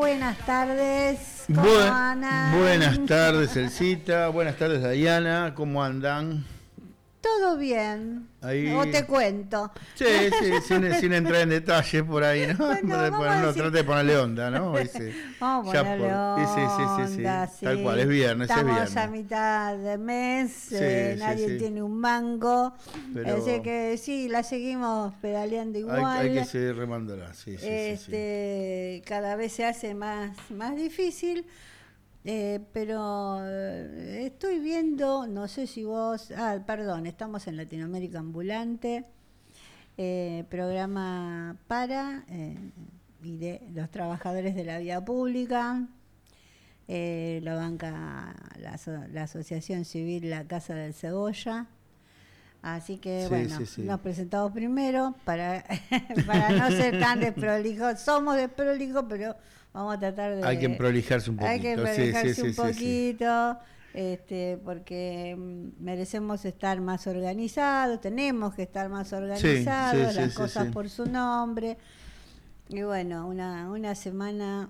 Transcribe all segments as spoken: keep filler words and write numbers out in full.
buenas tardes. ¿Cómo Buen, andan? Buenas tardes, Elcita. Buenas tardes, Diana. ¿Cómo andan? Todo bien. Ahí... O te cuento. Sí, sí, sin, sin entrar en detalles por ahí, ¿no? Bueno, no, vamos a no decir... trate de ponerle onda, ¿no? Ese, vamos a ponerle por... onda, sí, sí, sí, sí. sí. Tal cual, es viernes, Estamos es viernes. a mitad de mes, Sí, eh, sí, nadie sí. tiene un mango. Pero... Así que sí, la seguimos pedaleando igual. Hay, hay que seguir remándola, sí, sí, este, sí, sí. Cada vez se hace más, más difícil. Eh, pero eh, estoy viendo, no sé si vos, ah, perdón, estamos en Latinoamérica Ambulante, eh, programa para eh, y de los trabajadores de la vía pública, eh, lo banca la, la Asociación Civil La Casa del Cebolla. Así que, sí, bueno, sí, sí. Nos presentamos primero para, para no ser tan desprolijos. Somos desprolijos, pero vamos a tratar de... Hay que prolijarse un poquito. Hay que prolijarse sí, sí, un sí, poquito, sí, sí. Este, porque merecemos estar más organizados, tenemos que estar más organizados, sí, sí, las sí, cosas sí, sí. por su nombre. Y bueno, una, una semana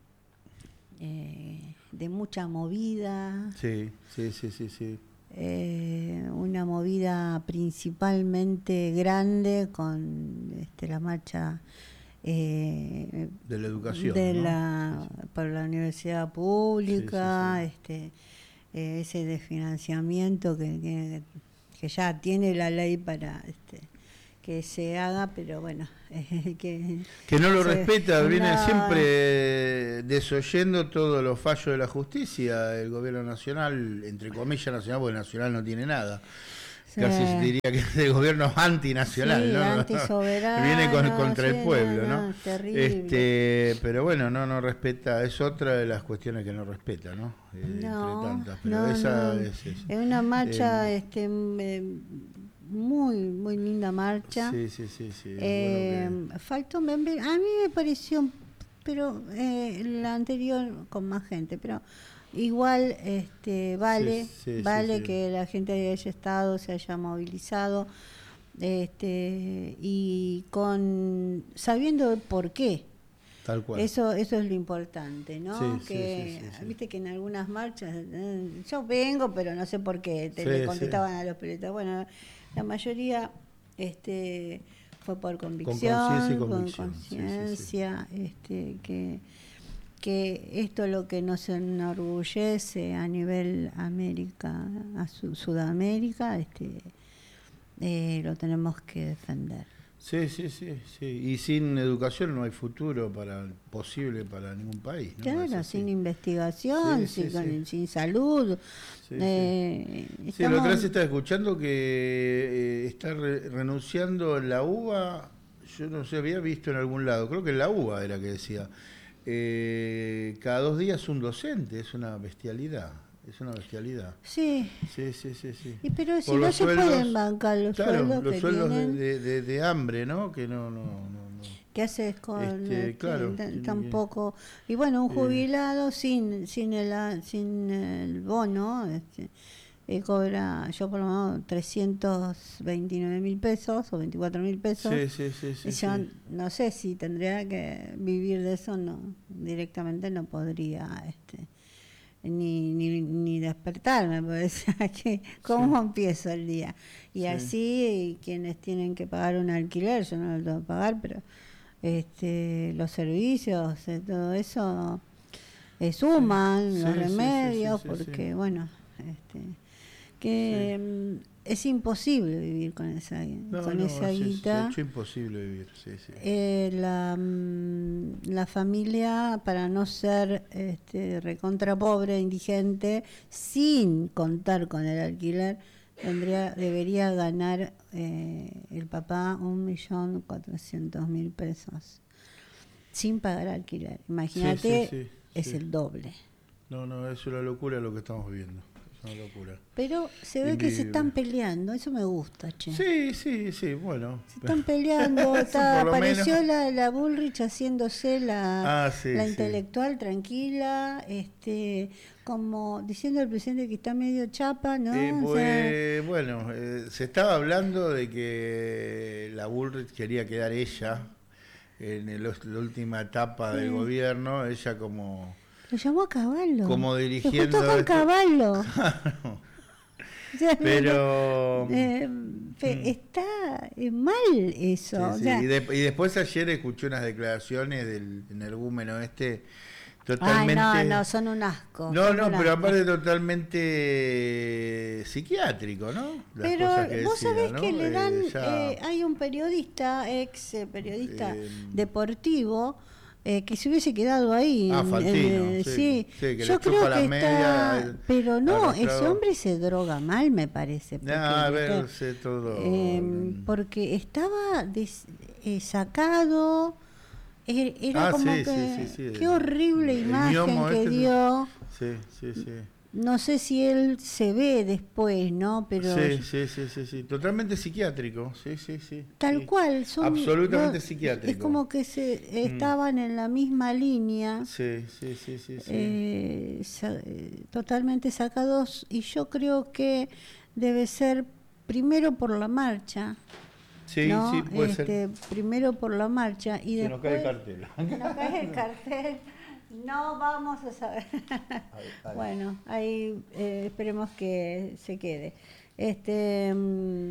eh, de mucha movida. Sí, sí, sí, sí, sí. Eh, una movida principalmente grande con este, la marcha eh, de la educación, de ¿no? la, por la universidad pública, sí, sí, sí. Este, eh, ese desfinanciamiento que, que, que ya tiene la ley para este, que se haga, pero bueno, eh, que, que no lo se, respeta, no, viene siempre desoyendo todos los fallos de la justicia, el gobierno nacional, entre comillas nacional, porque nacional no tiene nada. Sí. Casi se diría que es de gobierno antinacional, sí, ¿no? Antisoberano, viene con, contra sí, el pueblo, no, ¿no? Terrible. Este, pero bueno, no, no respeta, es otra de las cuestiones que no respeta, ¿no? Eh, no, entre tantas, pero no, esa no. Es, es, es una marcha, eh, este, muy, muy linda marcha. Sí, sí, sí, sí. Eh, bueno que... Faltó, a mí me pareció, pero eh, la anterior con más gente, pero igual este vale, sí, sí, vale sí, sí. que la gente haya estado, se haya movilizado, este y con sabiendo por qué. Tal cual. Eso, eso es lo importante, ¿no? Sí, que sí, sí, sí, viste sí. que en algunas marchas eh, yo vengo, pero no sé por qué, te sí, le contestaban sí. a los periodistas. Bueno, la mayoría este fue por convicción, con conciencia, sí, sí, sí. este que que esto es lo que nos enorgullece a nivel América, a Sudamérica, este eh, lo tenemos que defender. Sí, sí, sí, sí. Y sin educación no hay futuro para posible para ningún país, ¿no? Claro, sin investigación, sí, sin, sí, sí. sin salud. Sí, eh, sí. estamos... sí, la otra vez estaba escuchando que eh, está re renunciando la UBA, yo no sé, había visto en algún lado, creo que en la UBA era que decía, eh, cada dos días un docente, es una bestialidad. Es una bestialidad. Sí. Sí, sí, sí, sí. Y pero si Por no los se sueldos, pueden bancar los claro, sueldos los que sueldos tienen. De, de, de hambre, ¿no? Que no, no, no, no. ¿Qué haces con este, este, claro, tampoco? Que... Y bueno, un jubilado eh, sin sin el sin el bono, este, eh, cobra, yo por lo menos trescientos veintinueve mil pesos o veinticuatro mil pesos. Sí, sí, sí, sí, yo sí. no sé si tendría que vivir de eso, no, directamente no podría, este. Ni, ni, ni despertarme, pues, que cómo sí. empiezo el día. Y sí. así, quienes tienen que pagar un alquiler, yo no lo tengo que pagar, pero este los servicios, eh, todo eso, eh, suman sí. los Sí, remedios, sí, sí, sí, porque, sí. bueno, este que sí. Es imposible vivir con esa, no, con no, esa es, guita. Es hecho imposible vivir, sí, sí. Eh, la, la familia, para no ser este, recontra pobre, indigente, sin contar con el alquiler, tendría, debería ganar eh, el papá un millón cuatrocientos mil pesos, sin pagar alquiler. Imagínate, sí, sí, sí, es sí. el doble. No, no, es una locura lo que estamos viviendo. Una locura. Pero se ve que se están peleando, eso me gusta, che. Sí, sí, sí, bueno. Se están peleando, está, apareció la, la Bullrich haciéndose la, ah, sí, la sí. intelectual tranquila, este, como diciendo al presidente que está medio chapa, ¿no? Eh, pues, o sea, bueno, eh, se estaba hablando de que la Bullrich quería quedar ella en el- la última etapa Sí. del gobierno, ella como, Lo llamó a Caballo. como Se dirigiendo... juntó con esto. Caballo. O sea, Pero... eh, fe- mm. está eh, mal eso. Sí, o sí. sea, Y, de- y después ayer escuché unas declaraciones del energúmeno este ay, totalmente... no, no, son un asco. No, son no, un pero asco. aparte totalmente psiquiátrico, ¿no? Las Pero cosas que vos decía, sabés ¿no? que le dan, Eh, ya, eh, hay un periodista, ex eh, periodista Eh, deportivo, eh, que se hubiese quedado ahí. Ah, en- Fantino, en- sí, sí, sí, que le yo chupa creo la que media está, al- pero no, ese arrastrado. hombre se droga mal, me parece. Porque, a ¿viste? verse todo... Eh, porque estaba des- eh, sacado, e- era Ah, como sí, que, sí, sí, sí, qué el- horrible el imagen ñomo que este se- dio. Sí, sí, sí. No sé si él se ve después, ¿no? Pero Sí, sí, sí, sí, sí. Totalmente psiquiátrico, sí, sí, sí. tal sí. cual, son Absolutamente no, psiquiátrico. es como que se estaban en la misma línea, Sí, sí, sí, sí, sí. eh, sa- eh, totalmente sacados, y yo creo que debe ser primero por la marcha, sí, ¿no? sí, puede este, ser. Primero por la marcha y Se después nos cae el cartel. se nos cae el cartel. No vamos a saber. Ahí, ahí. Bueno, ahí eh, esperemos que se quede. Este mm,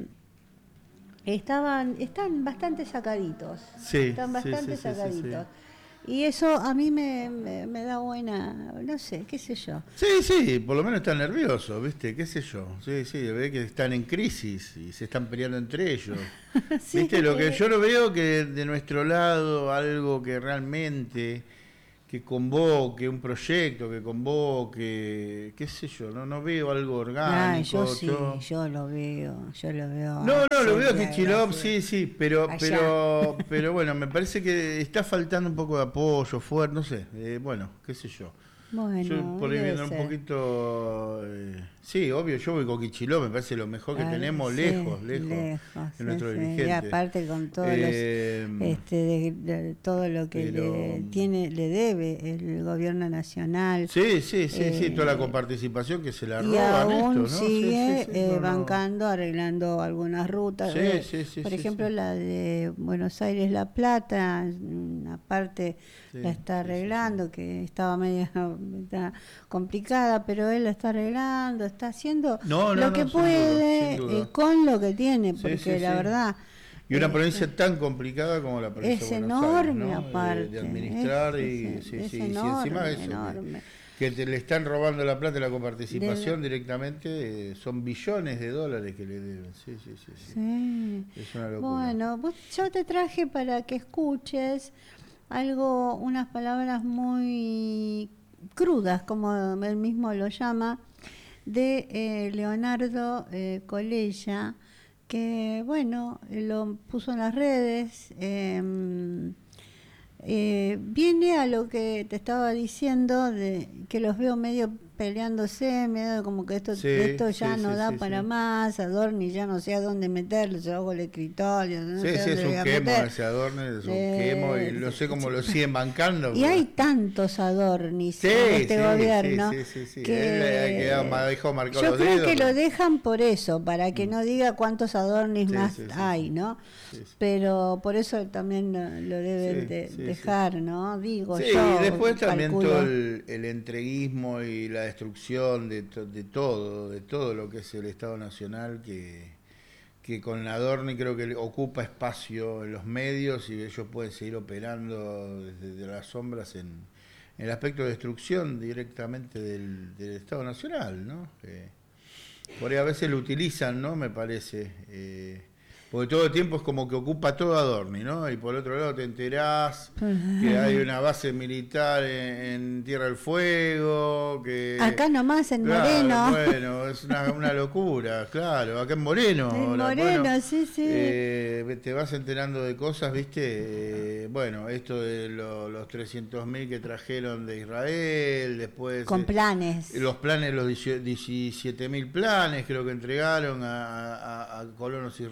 estaban, están bastante sacaditos. Sí, están sí, bastante sí, sí, sí, sacaditos. Y eso a mí me, me, me da buena, no sé, qué sé yo. Sí, sí, por lo menos están nerviosos, ¿viste? ¿Qué sé yo? Sí, sí, ve que están en crisis y se están peleando entre ellos. Sí. ¿Viste? Lo que yo lo veo que de nuestro lado algo que realmente que convoque un proyecto, que convoque, qué sé yo, no no veo algo orgánico. Ay, yo sí, yo- yo lo veo, yo lo veo. No, no, lo veo sí, que Kichilov, sí. sí, sí, pero, Allá. pero, pero bueno, me parece que está faltando un poco de apoyo, fuerte, no sé, eh, bueno, qué sé yo. Bueno, Yo por ahí debe viendo un ser. poquito, eh, sí, obvio, yo voy con Kichilov, me parece lo mejor que Claro, tenemos, sí, lejos, lejos, lejos, de sí, nuestro sí. dirigente. Y aparte con todos Eh, los, este, de, de todo lo que pero- le tiene, le debe el gobierno nacional. Sí, sí, sí, sí, toda la eh, coparticipación que se la Y roban esto, aún ¿no? Sí, sigue sí, sí, eh, no, no. bancando, arreglando algunas rutas. Sí, eh, sí, sí, por sí, ejemplo, sí. la de Buenos Aires-La Plata, una parte Sí, la está sí, sí, arreglando, que estaba medio está complicada, pero él la está arreglando, está haciendo No, no, lo no, que sin duda, puede sin duda. eh, con lo que tiene, Sí, porque sí, la sí. verdad... Y una eh, provincia tan complicada como la provincia es de Buenos enorme Aires, ¿no? aparte, De, de administrar es- y, es- sí, es sí, y si enorme, encima eso, que- enorme. Que, te le están robando la plata de la coparticipación directamente, eh, son billones de dólares que le deben, sí, sí, sí, sí. Sí. Es una locura. Bueno, vos- yo te traje para que escuches algo, unas palabras muy crudas, como él mismo lo llama, de eh, Leonardo eh, Colella, que bueno, lo puso en las redes. eh, eh, viene a lo que te estaba diciendo, de que los veo medio peleándose, medio como que esto, Sí, esto ya sí, no sí, da sí, para sí. más, Adorni ya no sé a dónde meterlo, se hago el escritorio, no Sí, sé sí, dónde es lo voy un a quemo meter. ese Adorno, es un Eh, quemo y no sé cómo lo siguen bancando. Y hay tantos Adornis Sí, en este sí, gobierno sí, sí, sí, sí. que Él, eh, quedó ma- dejó marcado yo los creo dedos, que pero- lo dejan por eso, para que no diga cuántos Adornis Sí, más sí, sí, hay, sí. ¿no? Sí, sí. Pero por eso también lo, lo deben Sí, de- sí, sí. dejar, ¿no? Digo Sí, yo. y después también calculo. todo el, el entreguismo y la destrucción de, to- de todo, de todo lo que es el Estado Nacional, que, que con Adorni creo que le ocupa espacio en los medios y ellos pueden seguir operando desde, desde las sombras en, en el aspecto de destrucción directamente del, del Estado Nacional, ¿no? Eh, por ahí a veces lo utilizan, ¿no? Me parece. Eh, porque todo el tiempo es como que ocupa todo Adorni, ¿no? Y por otro lado te enterás que hay una base militar en, en Tierra del Fuego, que... Acá nomás en Claro, Moreno. bueno, es una, una locura, claro. Acá en Moreno. En ahora, Moreno, bueno, sí, sí. eh, te vas enterando de cosas, ¿viste? Eh, bueno, esto de lo- los trescientos mil que trajeron de Israel, después... Con eh, planes. los planes, los diecisiete mil planes creo que entregaron a, a- a colonos israelíes.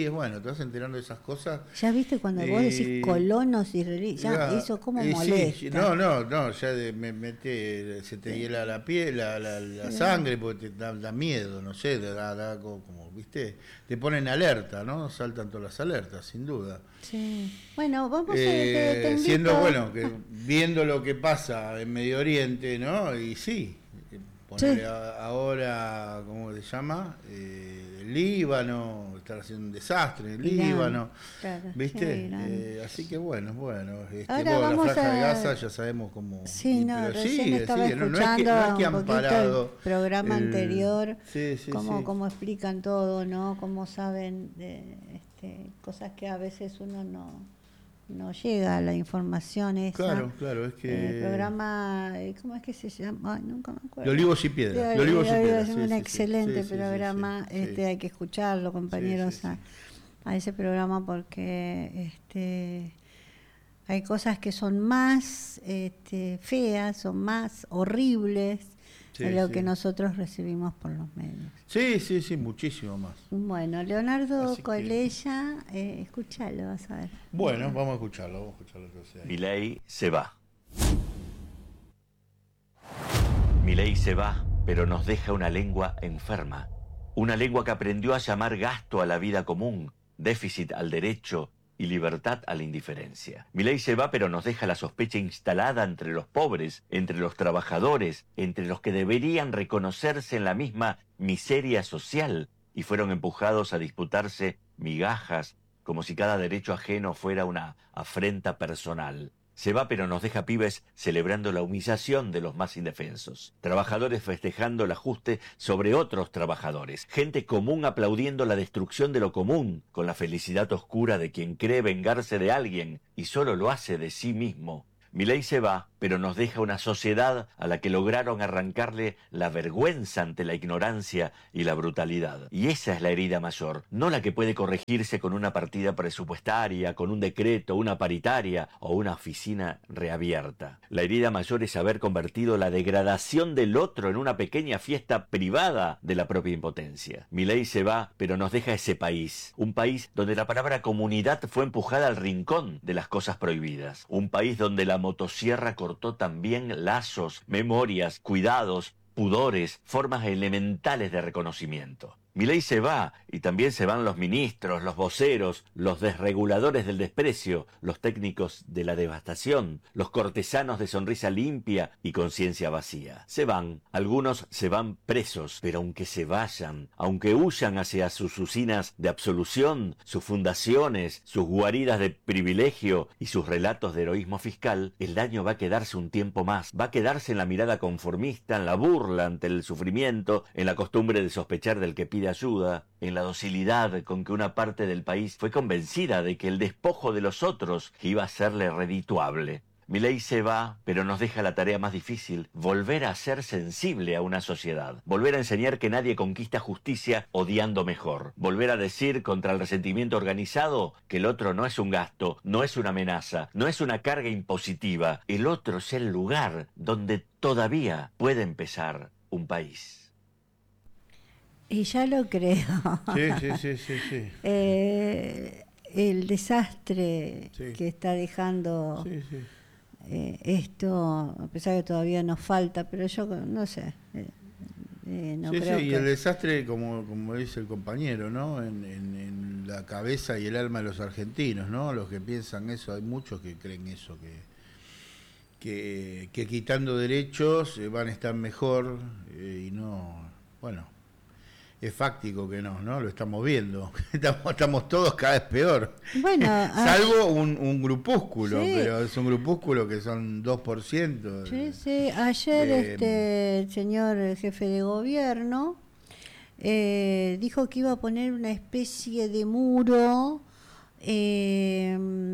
bueno, te vas enterando de esas cosas. Ya viste cuando eh, vos decís colonos israelíes, ya, ya eso como eh, molesta. Sí, no, no, no, ya de, me mete, se te sí. hiela la piel, la, la, la sí. sangre, porque te da, da miedo, no sé, te da, da como, como, viste, te ponen alerta, ¿no? Saltan todas las alertas, sin duda. Sí. Bueno, vamos eh, a te, te invito. Siendo bueno, que viendo lo que pasa en Medio Oriente, ¿no? Y sí, ponerle sí. ahora, ¿cómo se llama? Eh, el Líbano, están haciendo un desastre en el Irán, Líbano, claro, ¿viste? Sí, eh, así que bueno, bueno, este, ahora bueno, vamos la franja a... de Gaza ya sabemos cómo... Sí, no, pero recién sigue, estaba sigue, escuchando no, no es que, no es que han un parado el programa el... anterior, sí, sí, cómo, sí. cómo explican todo, ¿no? Cómo saben de este, cosas que a veces uno no... no llega a la información esa. Claro, claro, es que... El programa, ¿cómo es que se llama? Ay, nunca me acuerdo. De Olivos y Piedras. De Olivos y Piedras. Es un sí, excelente sí, programa, sí, sí, este, sí. Hay que escucharlo, compañeros, sí, sí, sí. A, a ese programa porque este, hay cosas que son más este, feas, son más horribles sí, de lo sí. que nosotros recibimos por los medios. Sí, sí, sí, muchísimo más. Bueno, Leonardo Así Colella, que... eh, escúchalo, vas a ver. Bueno, vamos a escucharlo, vamos a escucharlo. Milei se va. Milei se va, pero nos deja una lengua enferma. Una lengua que aprendió a llamar gasto a la vida común, déficit al derecho y libertad a la indiferencia. Milei se va, pero nos deja la sospecha instalada entre los pobres, entre los trabajadores, entre los que deberían reconocerse en la misma miseria social y fueron empujados a disputarse migajas como si cada derecho ajeno fuera una afrenta personal. Se va, pero nos deja pibes celebrando la humillación de los más indefensos. Trabajadores festejando el ajuste sobre otros trabajadores. Gente común aplaudiendo la destrucción de lo común, con la felicidad oscura de quien cree vengarse de alguien y solo lo hace de sí mismo. Milei se va, pero nos deja una sociedad a la que lograron arrancarle la vergüenza ante la ignorancia y la brutalidad. Y esa es la herida mayor, no la que puede corregirse con una partida presupuestaria, con un decreto, una paritaria o una oficina reabierta. La herida mayor es haber convertido la degradación del otro en una pequeña fiesta privada de la propia impotencia. Milei se va, pero nos deja ese país, un país donde la palabra comunidad fue empujada al rincón de las cosas prohibidas, un país donde la motosierra cortó también lazos, memorias, cuidados, pudores, formas elementales de reconocimiento. Milei se va, y también se van los ministros, los voceros, los desreguladores del desprecio, los técnicos de la devastación, los cortesanos de sonrisa limpia y conciencia vacía. Se van, algunos se van presos, pero aunque se vayan, aunque huyan hacia sus usinas de absolución, sus fundaciones, sus guaridas de privilegio y sus relatos de heroísmo fiscal, el daño va a quedarse un tiempo más, va a quedarse en la mirada conformista, en la burla ante el sufrimiento, en la costumbre de sospechar del que pide ayuda, en la docilidad con que una parte del país fue convencida de que el despojo de los otros iba a serle redituable. Milei se va, pero nos deja la tarea más difícil, volver a ser sensible a una sociedad, volver a enseñar que nadie conquista justicia odiando mejor, volver a decir contra el resentimiento organizado que el otro no es un gasto, no es una amenaza, no es una carga impositiva, el otro es el lugar donde todavía puede empezar un país. Y ya lo creo. Sí, sí, sí, sí. sí. Eh, el desastre sí. que está dejando sí, sí. Eh, esto, a pesar que todavía nos falta, pero yo no sé. Eh, eh, no sí, creo sí, que... y el desastre, como, como dice el compañero, ¿no? En, en, en la cabeza y el alma de los argentinos, ¿no? Los que piensan eso, hay muchos que creen eso, que, que, que quitando derechos eh, van a estar mejor eh, y no, bueno. Es fáctico que no, ¿no? Lo estamos viendo. Estamos, estamos todos cada vez peor. Bueno, salvo un, un grupúsculo, sí. pero es un grupúsculo que son dos por ciento. Sí, sí. Ayer eh, este el señor jefe de gobierno eh, dijo que iba a poner una especie de muro eh,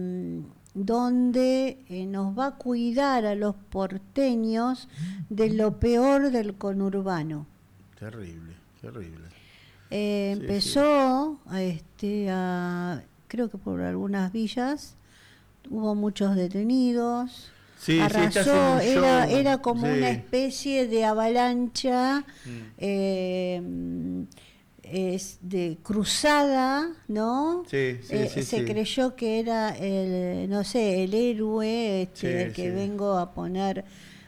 donde eh, nos va a cuidar a los porteños de lo peor del conurbano. Terrible, terrible. Eh, sí, empezó sí. A este a creo que por algunas villas hubo muchos detenidos, sí, arrasó, sí, era era como sí. una especie de avalancha mm. eh, es de cruzada, ¿no? Sí, sí, eh, sí, se sí. creyó que era el, no sé, el héroe, este, Sí, el que sí. vengo a poner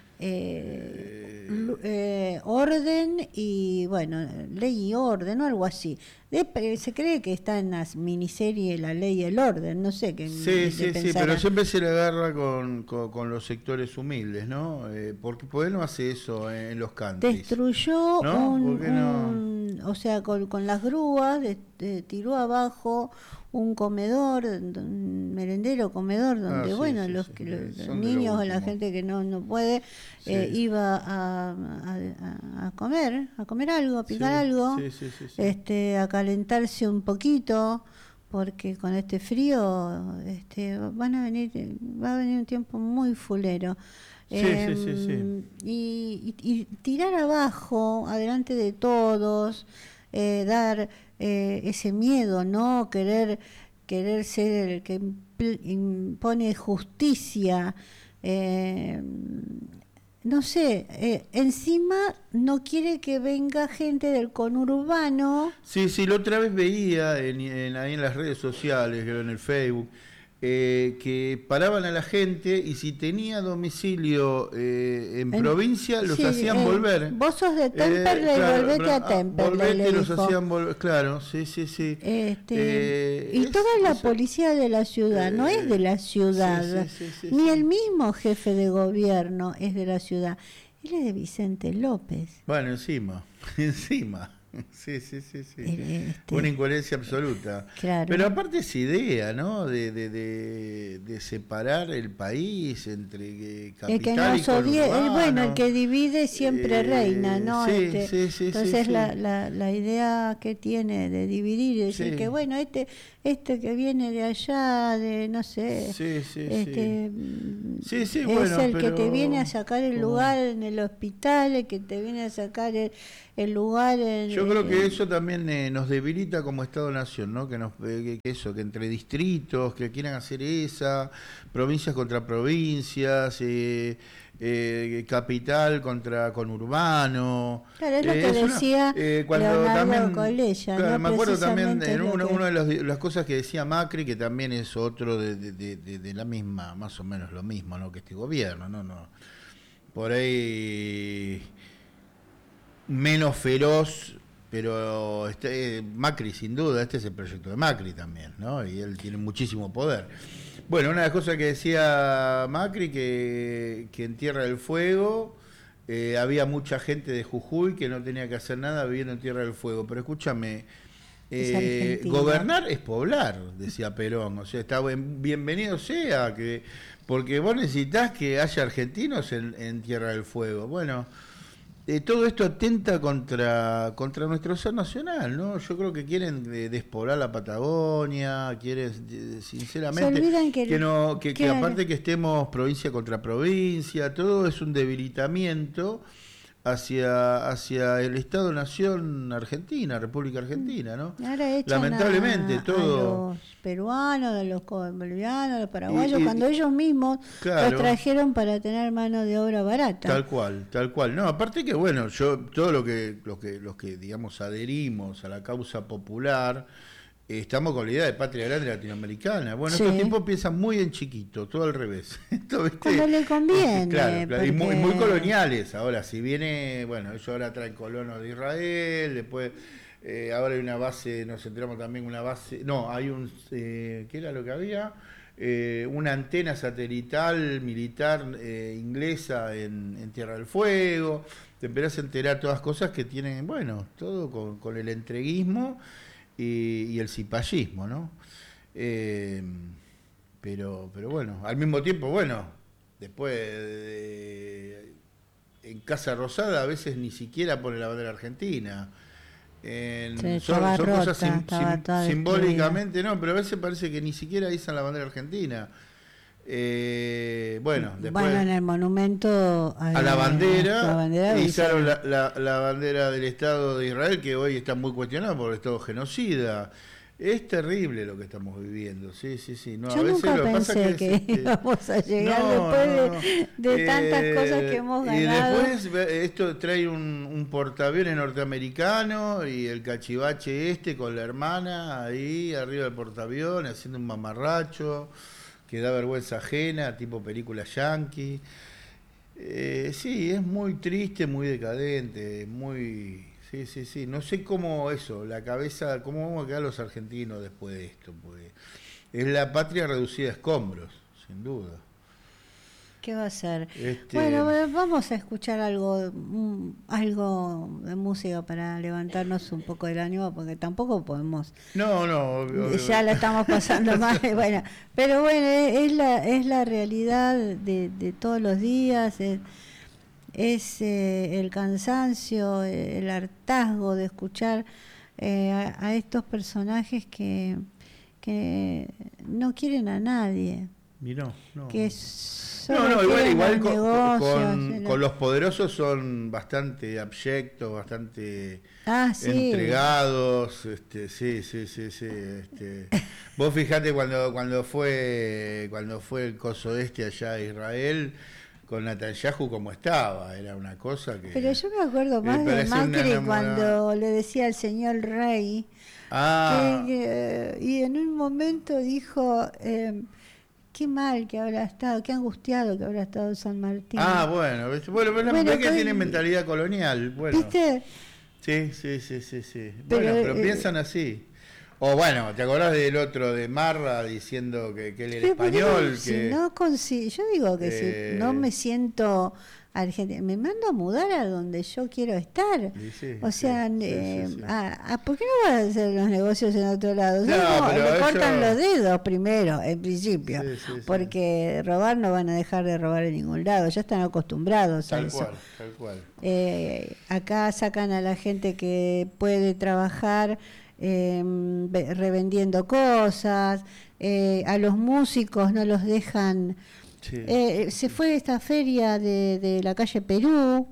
eh, lu- eh, orden y, bueno, ley y orden o algo así. De- se cree que está en la miniserie La Ley y el Orden, no sé qué Sí, le sí, sí, pensarán. pero siempre se le agarra con, con, con los sectores humildes, ¿no? Eh, porque ¿por qué no hace eso en, en los countries? Destruyó ¿No? un, ¿Por qué no? un- o sea, con, con las grúas, de- de- tiró abajo un comedor, un merendero comedor, Ah, donde, sí, bueno, sí, los, sí, que, eh, los, los son de lo niños o la último. gente que no, no puede, Sí. eh, iba a, a- a comer, a comer algo, a picar Sí, algo, sí, sí, sí, sí. este, a calentarse un poquito, porque con este frío este, van a venir, va a venir un tiempo muy fulero. Sí, sí, sí, sí. Em, Y, y- y tirar abajo, adelante de todos, eh, dar eh, ese miedo, ¿no? Querer, querer ser el que impl- impone justicia. eh, no sé, eh, encima no quiere que venga gente del conurbano. Sí, sí, la otra vez veía en, en- ahí en las redes sociales, creo en el Facebook, eh, que paraban a la gente y si tenía domicilio eh, en, En- provincia, los sí, hacían eh, volver. vos sos de Eh, Temperley, claro, volvete bra- a ah, Temperley, volvete, le los dijo. hacían volver, claro, sí, sí, sí. Este, Eh, y es- toda la eso- policía de la ciudad, no es de la ciudad, sí, sí, sí, ni sí. el mismo jefe de gobierno es de la ciudad, él es de Vicente López. Bueno, encima, encima. Sí, sí, sí, sí. Eh, este, Una incoherencia absoluta. Claro. Pero aparte esa idea, ¿no? De, de, de, de separar el país entre eh, el que capital y nos odie, el, conurbano. bueno, el que divide siempre Eh, reina, ¿no? sí, Este, sí, sí, entonces sí, la, sí. la, la idea que tiene de dividir y decir Sí. que bueno, este, este que viene de allá, de no sé, Sí, sí, este, sí. Sí, sí, es bueno, el que te pero- viene a sacar el como- lugar en el hospital, el que te viene a sacar el, el lugar en... Yo creo que en- eso también eh, nos debilita como Estado-Nación, ¿no? Que nos eh, que eso, que entre distritos, que quieran hacer esa, provincias contra provincias, eh, eh, capital contra conurbano. Claro, es lo Eh, que una- decía eh, cuando Leonardo también, Colella, claro, ¿no? me acuerdo también Precisamente en es lo una, que- una de las, las cosas que decía Macri, que también es otro de, de, de- de- de la misma, más o menos lo mismo, ¿no? Que este gobierno, ¿no? no Por ahí menos feroz, pero este, eh, Macri sin duda, este es el proyecto de Macri también, ¿no? Y él tiene muchísimo poder. Bueno, una de las cosas que decía Macri, que, que en Tierra del Fuego eh, había mucha gente de Jujuy que no tenía que hacer nada viviendo en Tierra del Fuego, pero escúchame, Es eh, Argentina. gobernar es poblar, decía Perón, o sea, está buen- bienvenido sea, que porque vos necesitas que haya argentinos en, en Tierra del Fuego. Bueno, eh, todo esto atenta contra contra nuestro ser nacional, ¿no? Yo creo que quieren eh, despoblar la Patagonia, quieren, eh, sinceramente, Se olvidan que el- no, que, que claro. aparte que estemos provincia contra provincia, todo es un debilitamiento hacia hacia el Estado-Nación Argentina, República Argentina, ¿no? Ahora echan Lamentablemente a, todo. a los peruanos, a los bolivianos, a los paraguayos, Y- y- cuando ellos mismos Claro. los trajeron para tener mano de obra barata. Tal cual, tal cual. No, aparte que bueno, yo todo lo que los que los que digamos adherimos a la causa popular eh, estamos con la idea de patria grande latinoamericana. Bueno, Sí. estos tipos piensan muy en chiquito, todo al revés. Esto, ¿viste? Cuando le conviene, Claro, claro, y muy, porque- muy coloniales. Ahora, si viene, bueno, ellos ahora traen colonos de Israel, después eh, ahora hay una base, nos enteramos también una base, no, hay un, eh, ¿qué era lo que había? Eh, una antena satelital militar eh, inglesa en, en Tierra del Fuego. Te empezás a enterar todas cosas que tienen, bueno, todo con, con el entreguismo y, y el cipallismo, ¿no? Eh, pero, pero bueno, al mismo tiempo, bueno, después de- en Casa Rosada a veces ni siquiera pone la bandera argentina. En- Sí, son estaba son rota, cosas sim- estaba sim- toda simbólicamente, no, pero a veces parece que ni siquiera izan la bandera argentina. Eh, bueno, después Bueno, en el monumento a la la bandera, bandera izaron dice- la, la, la bandera del Estado de Israel, que hoy está muy cuestionada por el Estado genocida. Es terrible lo que estamos viviendo, sí, sí, sí. No, Yo a veces nunca lo que pasa pensé que, que, es, este, íbamos a llegar no, después no, de, no. de tantas Eh, cosas que hemos ganado. Y después ve- esto trae un, un portaaviones norteamericano y el cachivache este con la hermana ahí arriba del portaaviones haciendo un mamarracho que da vergüenza ajena, tipo película yankee. Eh, sí, es muy triste, muy decadente, muy... Sí, sí, sí. No sé cómo eso, la cabeza, cómo vamos a quedar los argentinos después de esto, porque es la patria reducida a escombros, sin duda. ¿Qué va a ser? Este, Bueno, eh, vamos a escuchar algo, mm, algo de música para levantarnos un poco del ánimo, porque tampoco podemos. No, no. obvio, Ya la estamos pasando mal, bueno, pero bueno, es, es la es la realidad de, de todos los días, es, es eh, el cansancio, eh, el hartazgo de escuchar eh, a, a estos personajes que, que no quieren a nadie, Y no, no. que solo No, no, igual, quieren igual los con, negocios, con- el- con los poderosos son bastante abyectos, bastante ah, sí. entregados, este, sí, sí, sí, sí, este. Vos fijate cuando cuando fue cuando fue el coso este allá a Israel con Netanyahu como estaba, era una cosa que. Pero yo me acuerdo me más de parece una Macri enamorada. cuando le decía al señor Rey Ah, que, que- y en un momento dijo eh, qué mal que habrá estado, qué angustiado que habrá estado San Martín. ah, bueno, ¿ves? bueno, pero Bueno, ves que que- tiene mentalidad colonial, bueno. ¿Viste? Sí, sí, sí, sí, sí. Pero, bueno, pero eh, piensan así. O bueno, ¿te acordás del otro de Marra diciendo que, que él era Pero, ¿por qué no? español? Si que, no consi- yo digo que eh, si no me siento argentina, me mando a mudar a donde yo quiero estar. y sí, O sea, sí, sí, eh, sí, sí. a- a- ¿por qué no vas a hacer los negocios en otro lado? O sea, No, no, pero le eso- cortan los dedos primero, en principio, Sí, sí, sí. porque robar no van a dejar de robar en ningún lado, ya están acostumbrados a Tal eso. cual, tal cual. Eh, acá sacan a la gente que puede trabajar eh, ve- revendiendo cosas, eh, a los músicos no los dejan. Sí. Eh, se fue esta feria de, de la calle Perú,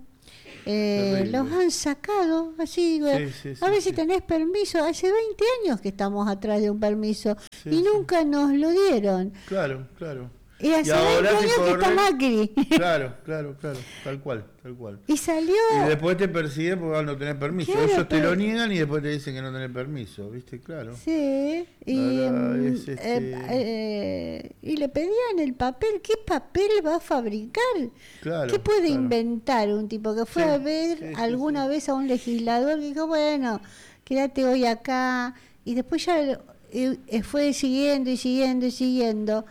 eh, Terrible. los han sacado así, eh, Sí, sí, a sí, ver si sí. tenés permiso, hace veinte años que estamos atrás de un permiso Sí, y sí. nunca nos lo dieron. Claro, claro. Y hace ahora veinte te años que está corren- Macri. Claro, claro, claro, tal cual, tal cual. Y salió. Y después te persiguen porque no tenés permiso. Claro, Ellos te pero- lo niegan y después te dicen que no tenés permiso, ¿viste? Claro. Sí, y, Ahora mm, es este- eh, eh, y le pedían el papel. ¿Qué papel va a fabricar? Claro, ¿Qué puede claro. inventar un tipo que fue Sí, a ver sí, sí, alguna sí. vez a un legislador que dijo, bueno, quédate hoy acá? Y después ya eh, eh, fue siguiendo y siguiendo y siguiendo.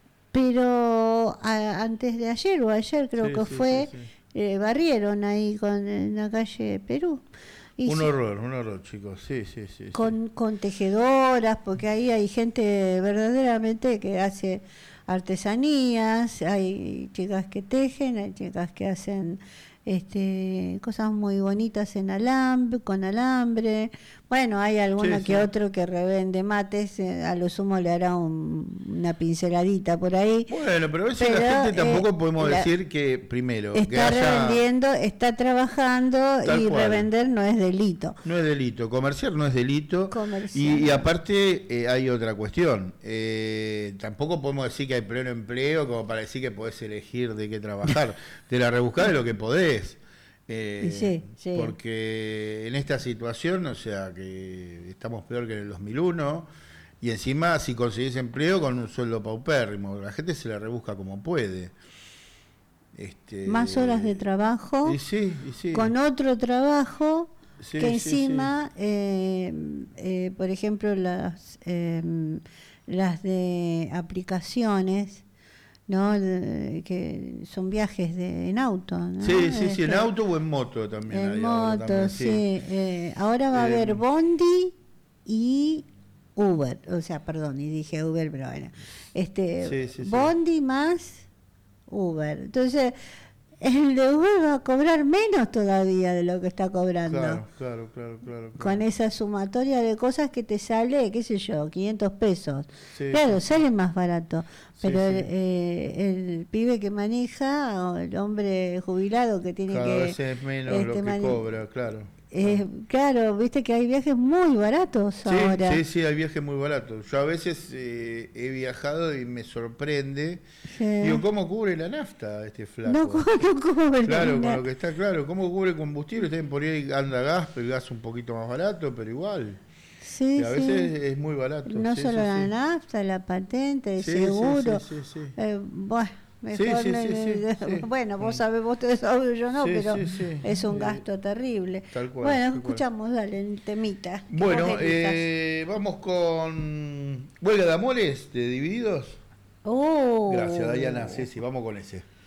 Pero a- antes de ayer o ayer creo Sí, que sí, fue, sí, sí. eh, barrieron ahí con, en la calle Perú. Y Un se- horror, un horror, chicos. Sí, sí, sí. sí. con, con tejedoras, porque ahí hay gente verdaderamente que hace artesanías, hay chicas que tejen, hay chicas que hacen este cosas muy bonitas en alambre, con alambre. Bueno, hay alguno Sí, que sí. otro que revende mates, eh, a lo sumo le hará un- una pinceladita por ahí. Bueno, pero a veces Pero, la gente tampoco eh, podemos la- decir que, primero, que Está haya... revendiendo, está trabajando Tal y cual. revender no es delito. No es delito, comerciar no es delito. Comerciar. Y, y aparte eh, hay otra cuestión. Eh, tampoco podemos decir que hay pleno empleo como para decir que podés elegir de qué trabajar. Te la rebuscás de lo que podés. Eh, Y sí, sí. Porque en esta situación, o sea, que estamos peor que en el dos mil uno, y encima si conseguís empleo con un sueldo paupérrimo, la gente se la rebusca como puede. Este, Más horas de trabajo. Y sí, y sí. Con otro trabajo Sí, que sí, encima, eh, eh, por ejemplo, las eh, las de aplicaciones, ¿no? De- que son viajes de, en auto, ¿no? Sí, sí, sí, en Este, auto o en moto también. en hay ahora moto, también, sí. Eh, ahora va a Eh, haber Bondi y Uber, o sea, perdón, y dije Uber, pero bueno, este Sí, sí, sí. Bondi más Uber. Entonces, el de Uber va a cobrar menos todavía de lo que está cobrando. Claro, claro, claro, claro. Con claro. esa sumatoria de cosas que te sale, qué sé yo, quinientos pesos. Sí, Claro, sí, sale más barato, Sí, pero sí. El, eh, el pibe que maneja, o el hombre jubilado que tiene Cada que... vez es menos lo este, que mane- cobra, claro. Eh, claro, viste que hay viajes muy baratos Sí, ahora. sí, sí, hay viajes muy baratos. Yo a veces eh, he viajado y me sorprende. Sí. Digo, ¿cómo cubre la nafta este flaco? No, cu- no cubre Claro, con nada. lo que está claro, ¿cómo cubre combustible? También por ahí anda gas, pero el gas un poquito más barato, pero igual. Sí, Y a sí. veces es muy barato. No sí, solo sí, la sí. nafta, la patente, el Sí, sí, seguro. sí, sí, sí. Eh, bueno, Sí, mejor sí, no- sí, sí, sí. bueno, vos Mm. sabés, vos te sabés, yo no, Sí, pero sí, sí. es un Eh, gasto terrible. tal cual, Bueno, tal cual. escuchamos, dale, el temita. que Bueno, vos elijas. eh, vamos con Huelga de Amores de Divididos. Oh. Gracias, Dayana. Sí, sí, vamos con ese.